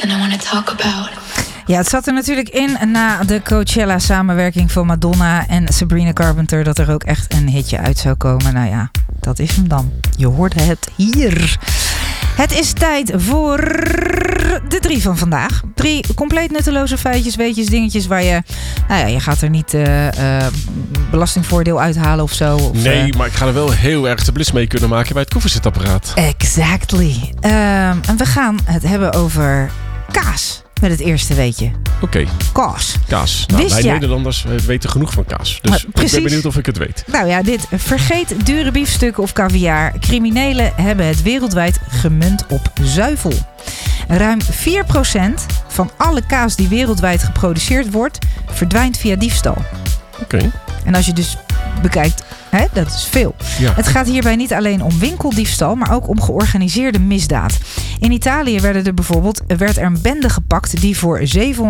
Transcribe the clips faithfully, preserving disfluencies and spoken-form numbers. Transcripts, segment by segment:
And I want to talk about. Ja, het zat er natuurlijk in na de Coachella-samenwerking van Madonna en Sabrina Carpenter dat er ook echt een hitje uit zou komen. Nou ja, dat is hem dan. Je hoorde het hier. Het is tijd voor de drie van vandaag. Drie compleet nutteloze feitjes, weetjes, dingetjes waar je... Nou ja, je gaat er niet uh, uh, belastingvoordeel uithalen of zo. Of, nee, uh, maar ik ga er wel heel erg de bliss mee kunnen maken bij het koffiezetapparaat. Exactly. Uh, en we gaan het hebben over kaas. Met het eerste weetje. Oké. Okay. Kaas. Kaas. Nou, Wist wij jij... Nederlanders weten genoeg van kaas. Dus maar, ik ben benieuwd of ik het weet. Nou ja, dit. Vergeet dure biefstukken of caviar. Criminelen hebben het wereldwijd gemunt op zuivel. Ruim vier procent van alle kaas die wereldwijd geproduceerd wordt, verdwijnt via diefstal. Oké. Okay. En als je dus bekijkt, hè, dat is veel. Ja. Het gaat hierbij niet alleen om winkeldiefstal, maar ook om georganiseerde misdaad. In Italië werden er bijvoorbeeld, werd er een bende gepakt die voor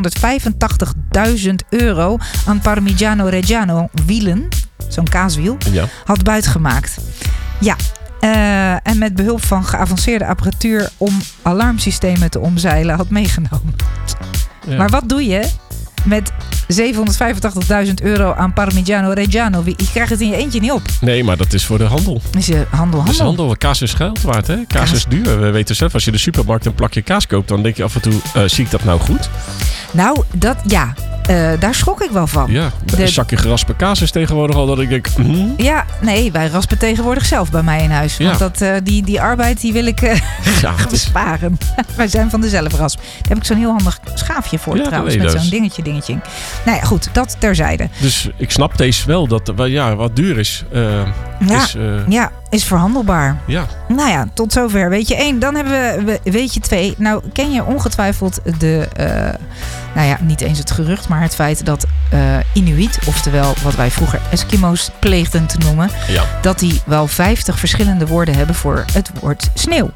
zevenhonderdvijfentachtigduizend euro aan Parmigiano Reggiano wielen, zo'n kaaswiel, ja. had buitgemaakt. Ja, uh, en met behulp van geavanceerde apparatuur om alarmsystemen te omzeilen had meegenomen. Ja. Maar wat doe je met zevenhonderdvijfentachtigduizend euro aan Parmigiano Reggiano? Je krijgt het in je eentje niet op. Nee, maar dat is voor de handel. Is je handel, handel? Dat is handel. Kaas is geld waard, hè? Kaas, kaas is duur. We weten zelf, als je de supermarkt een plakje kaas koopt, dan denk je af en toe, uh, zie ik dat nou goed? Nou, dat, ja. Uh, daar schrok ik wel van. Ja, de... een zakje geraspen kaas is tegenwoordig al dat ik denk... Mm. Ja, nee, wij raspen tegenwoordig zelf bij mij in huis. Ja. Want dat, uh, die, die arbeid die wil ik uh, ja, besparen. Wij zijn van de zelfrasp. Daar heb ik zo'n heel handig schaafje voor ja, trouwens. Met zo'n dingetje, dingetje. Nou ja, goed, dat terzijde. Dus ik snap deze wel, dat ja, wat duur is... Uh, ja, is uh... ja, is verhandelbaar. Ja. Nou ja, tot zover. Weet je één. Dan hebben we weet je twee. Nou, ken je ongetwijfeld de... Uh, nou ja, niet eens het gerucht, maar het feit dat uh, Inuit, oftewel wat wij vroeger Eskimo's pleegden te noemen, ja. dat die wel vijftig verschillende woorden hebben voor het woord sneeuw.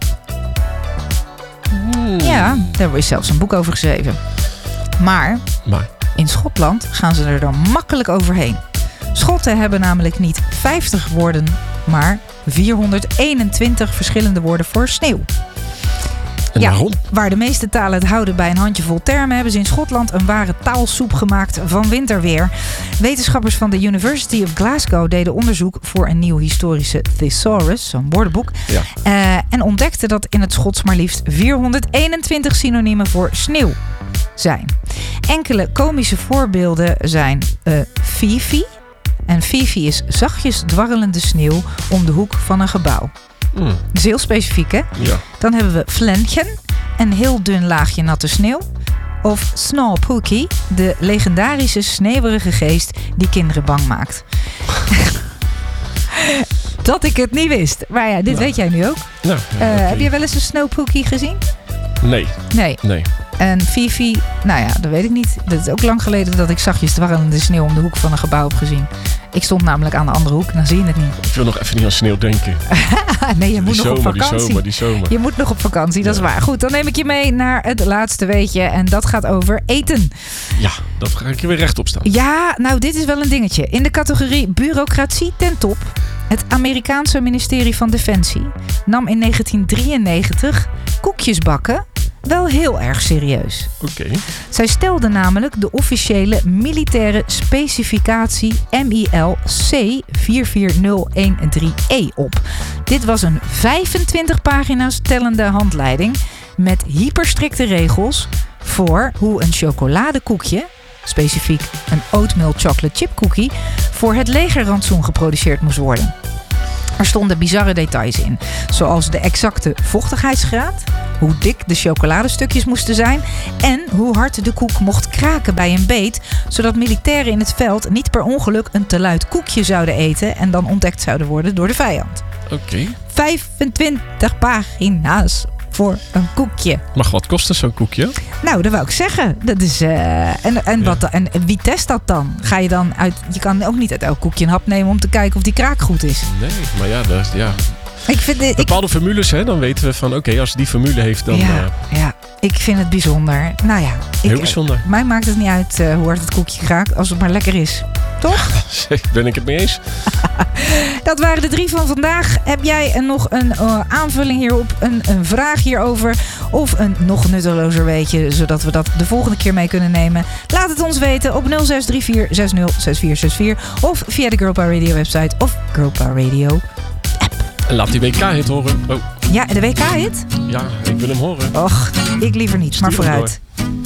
Hmm. Ja, daar is zelfs een boek over geschreven. Maar, maar in Schotland gaan ze er dan makkelijk overheen. Schotten hebben namelijk niet vijftig woorden, maar vierhonderdeenentwintig verschillende woorden voor sneeuw. En ja, waarom? Waar de meeste talen het houden bij een handjevol termen, hebben ze in Schotland een ware taalsoep gemaakt van winterweer. Wetenschappers van de University of Glasgow deden onderzoek voor een nieuw historische thesaurus, zo'n woordenboek. Ja. Uh, en ontdekten dat in het Schots maar liefst vierhonderdeenentwintig synoniemen voor sneeuw zijn. Enkele komische voorbeelden zijn uh, Fifi. En Fifi is zachtjes dwarrelende sneeuw om de hoek van een gebouw. Mm. Dat is heel specifiek, hè? Ja. Dan hebben we Flentjen, een heel dun laagje natte sneeuw. Of Snowpookie, de legendarische sneeuwerige geest die kinderen bang maakt. Dat ik het niet wist. Maar ja, dit nou. weet jij nu ook. Nou, ja, uh, okay. Heb je wel eens een Snowpookie gezien? Nee. Nee. Nee. En Fifi, nou ja, dat weet ik niet. Dat is ook lang geleden dat ik zachtjes dwarrelende sneeuw om de hoek van een gebouw heb gezien. Ik stond namelijk aan de andere hoek en dan zie je het niet. Ik wil nog even niet aan sneeuw denken. Nee, je moet die nog zomer, op vakantie. Die zomer, die zomer. Je moet nog op vakantie, dat ja. is waar. Goed, dan neem ik je mee naar het laatste weetje. En dat gaat over eten. Ja, dat ga ik je weer rechtop staan. Ja, nou dit is wel een dingetje. In de categorie bureaucratie ten top. Het Amerikaanse ministerie van Defensie nam in negentien drieënnegentig koekjes bakken wel heel erg serieus. Oké. Okay. Zij stelden namelijk de officiële militaire specificatie M I L C vier vier nul een drie E op. Dit was een vijfentwintig pagina's tellende handleiding met hyperstrikte regels voor hoe een chocoladekoekje, specifiek een oatmeal chocolate chip cookie, voor het legerrantsoen geproduceerd moest worden. Er stonden bizarre details in, zoals de exacte vochtigheidsgraad, hoe dik de chocoladestukjes moesten zijn en hoe hard de koek mocht kraken bij een beet, zodat militairen in het veld niet per ongeluk een te luid koekje zouden eten en dan ontdekt zouden worden door de vijand. Oké. Okay. vijfentwintig pagina's voor een koekje. Maar wat kost zo'n koekje? Nou, dat wou ik zeggen. Dat is, uh, en, en, wat, ja. en wie test dat dan? Ga je dan uit... Je kan ook niet uit elk koekje een hap nemen om te kijken of die kraak goed is. Nee, maar ja, dat is, ja. Ik vind de, bepaalde ik, formules, hè, dan weten we van oké, okay, als die formule heeft, dan... Ja, uh, ja, ik vind het bijzonder. Nou ja. Ik, heel bijzonder. Mij maakt het niet uit uh, hoe hard het koekje kraakt, als het maar lekker is. Toch? Ben ik het mee eens. Dat waren de drie van vandaag. Heb jij nog een uh, aanvulling hierop, een, een vraag hierover? Of een nog nuttelozer weetje, zodat we dat de volgende keer mee kunnen nemen. Laat het ons weten op nul zes drie vier zes nul zes vier zes vier of via de Girl Power Radio website of Girl Power Radio app. En laat die W K-hit horen. Oh. Ja, de W K-hit? Ja, ik wil hem horen. Och, ik liever niet, maar Stuur hem vooruit. door.